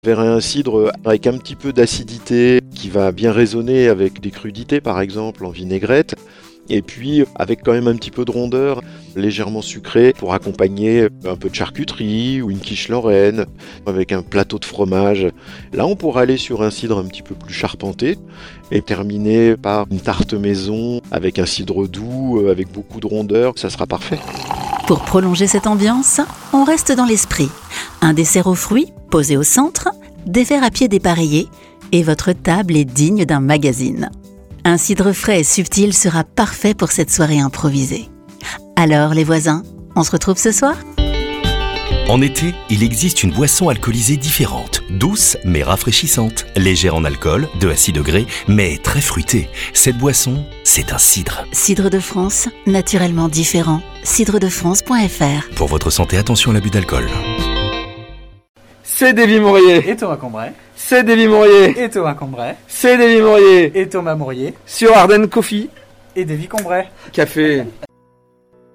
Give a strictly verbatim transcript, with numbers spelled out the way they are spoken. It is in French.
vers un cidre avec un petit peu d'acidité qui va bien résonner avec des crudités par exemple en vinaigrette, et puis avec quand même un petit peu de rondeur, légèrement sucré pour accompagner un peu de charcuterie ou une quiche lorraine avec un plateau de fromage. Là on pourra aller sur un cidre un petit peu plus charpenté et terminer par une tarte maison avec un cidre doux, avec beaucoup de rondeur, ça sera parfait. Pour prolonger cette ambiance, on reste dans l'esprit. Un dessert aux fruits, posé au centre, des verres à pied dépareillés, et votre table est digne d'un magazine. Un cidre frais et subtil sera parfait pour cette soirée improvisée. Alors les voisins, on se retrouve ce soir ? En été, il existe une boisson alcoolisée différente, douce mais rafraîchissante, légère en alcool, deux à six degrés, mais très fruitée. Cette boisson, c'est un cidre. Cidre de France, naturellement différent. cidre de france point f r. Pour votre santé, attention à l'abus d'alcool. C'est Davy Mourier. Et Thomas Combray. C'est Davy Mourier. Et Thomas Combray. C'est Davy Mourier. Et Thomas Mourier. Sur Ardennes Coffee. Et Davy Combray. Café.